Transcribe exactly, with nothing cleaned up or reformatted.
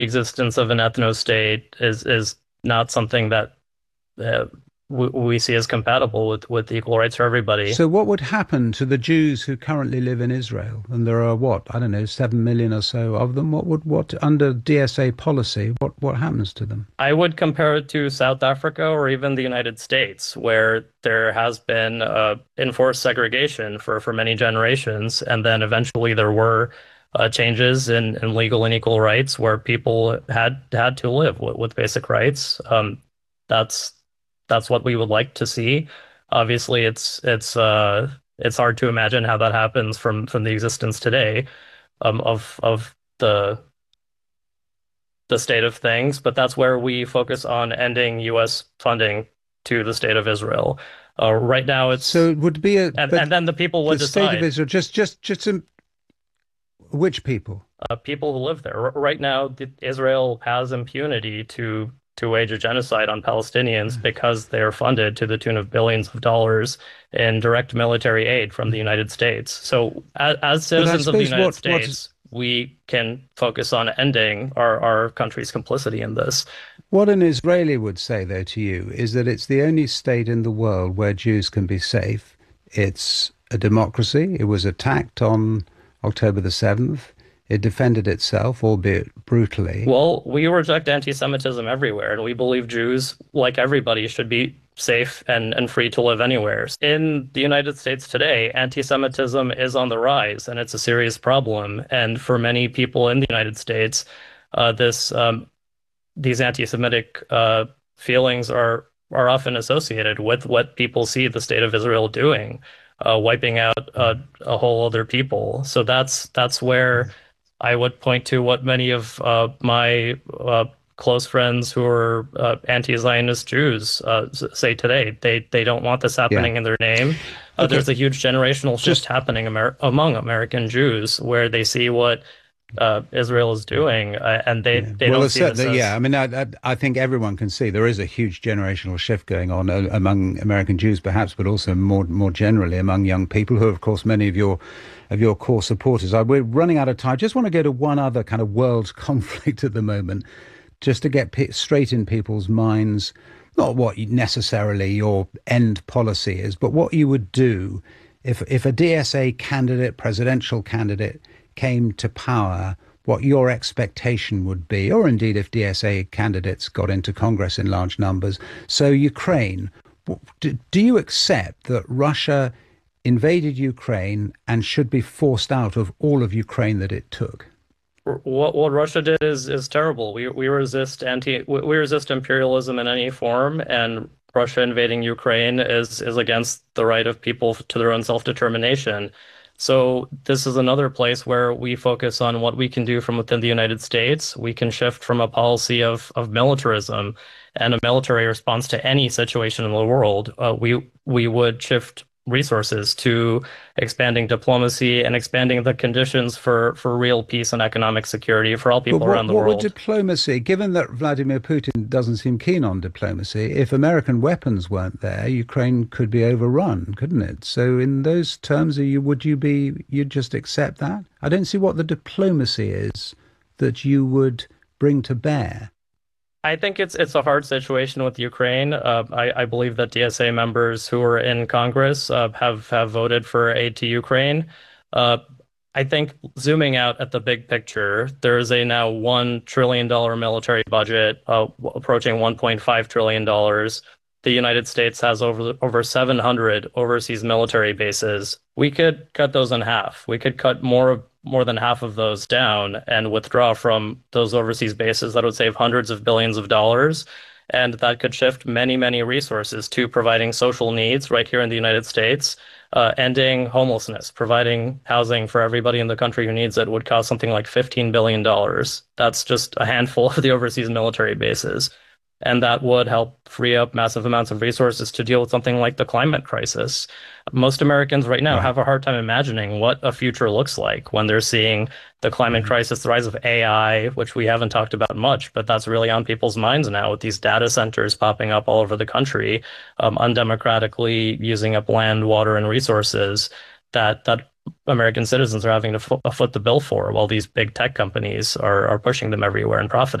existence of an ethno-state is is not something that uh, we, we see as compatible with with equal rights for everybody. So what would happen to the Jews who currently live in Israel? And there are what, I don't know, seven million or so of them. What would what under D S A policy, what what happens to them? I would compare it to South Africa or even the United States, where there has been uh, enforced segregation for, for many generations. And then eventually there were uh, changes in, in legal and equal rights where people had had to live with, with basic rights. Um, that's that's what we would like to see. Obviously, it's it's uh, it's hard to imagine how that happens from from the existence today um, of of the the state of things, but that's where we focus on ending U S funding to the state of Israel. Uh, right now, So it's it would be a, and but and then the people would the state of decide. Israel, just just just some, which people? Uh, people who live there. R right now, the, Israel has impunity to to wage a genocide on Palestinians because they are funded to the tune of billions of dollars in direct military aid from the United States. So, as, as But I citizens of the suppose United what what States, we can focus on ending our, our country's complicity in this. what an Israeli would say though to you is that it's the only state in the world where Jews can be safe. It's a democracy. It was attacked on October the seventh. It defended itself, albeit brutally. Well, we reject anti-Semitism everywhere, and we believe Jews, like everybody, should be safe and, and free to live anywhere. In the United States today, anti-Semitism is on the rise, and it's a serious problem. And for many people in the United States, uh, this um, these anti-Semitic uh, feelings are are often associated with what people see the state of Israel doing, uh, wiping out uh, a whole other people. So that's that's where I would point to what many of uh, my uh, close friends who are uh, anti-Zionist Jews uh, say today. They they don't want this Yeah. happening in their name. Uh, Okay. there's a huge generational shift Just happening Amer among American Jews where they see what uh, Israel is doing, uh, and they yeah. they Well, don't it's see this certainly, yeah. as I mean, I, I, I think everyone can see there is a huge generational shift going on uh, among American Jews, perhaps, but also more more generally among young people, who, of course, many of your of your core supporters are. We're running out of time. Just want to go to one other kind of world conflict at the moment, just to get pe straight in people's minds, not what you- necessarily your end policy is, but what you would do if if a D S A candidate, presidential candidate, came to power, what your expectation would be, or indeed if D S A candidates got into Congress in large numbers. So Ukraine, w- do, do you accept that Russia invaded Ukraine and should be forced out of all of Ukraine that it took? what what Russia did is is terrible. We we resist anti we we resist imperialism in any form, and Russia invading Ukraine is is against the right of people to their own self-determination. So this is another place where we focus on what we can do from within the United States. We can shift from a policy of of militarism and a military response to any situation in the world. Uh, we we would shift resources to expanding diplomacy and expanding the conditions for for real peace and economic security for all But people what, around the what would world. diplomacy, given that Vladimir Putin doesn't seem keen on diplomacy, if American weapons weren't there, Ukraine could be overrun, couldn't it? So in those terms, are you, would you be, you'd just accept that? I don't see what the diplomacy is that you would bring to bear. I think it's it's a hard situation with Ukraine. Uh, I, I believe that D S A members who are in Congress uh, have have voted for aid to Ukraine. Uh, I think zooming out at the big picture, there is a now one trillion dollar military budget, uh, approaching one point five trillion dollars. The United States has over over seven hundred overseas military bases. We could cut those in half. We could cut more more than half of those down and withdraw from those overseas bases. That would save hundreds of billions of dollars. And that could shift many, many resources to providing social needs right here in the United States, uh, ending homelessness, providing housing for everybody in the country who needs it would cost something like fifteen billion dollars. That's just a handful of the overseas military bases. And that would help free up massive amounts of resources to deal with something like the climate crisis. Most Americans right now Right. have a hard time imagining what a future looks like when they're seeing the climate crisis, the rise of A I, which we haven't talked about much, but that's really on people's minds now with these data centers popping up all over the country, um, undemocratically using up land, water, and resources. That that American citizens are having to fo- foot the bill for, while these big tech companies are are pushing them everywhere and profiting.